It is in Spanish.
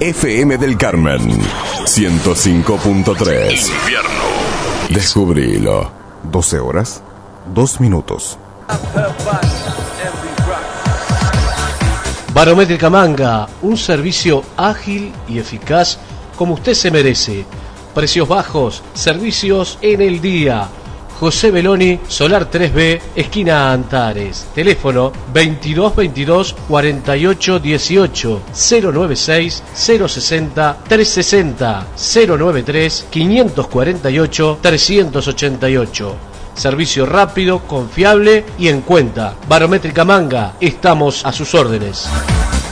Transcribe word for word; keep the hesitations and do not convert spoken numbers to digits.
F M del Carmen, ciento cinco punto tres. Infierno. Descubrilo. doce horas, dos minutos. Barométrica Manga, un servicio ágil y eficaz como usted se merece. Precios bajos, servicios en el día. José Beloni, Solar tres B, esquina Antares. Teléfono veintidós veintidós cuarenta y ocho dieciocho, cero noventa y seis cero sesenta trescientos sesenta, cero noventa y tres quinientos cuarenta y ocho trescientos ochenta y ocho. Servicio rápido, confiable y en cuenta. Barométrica Manga, estamos a sus órdenes.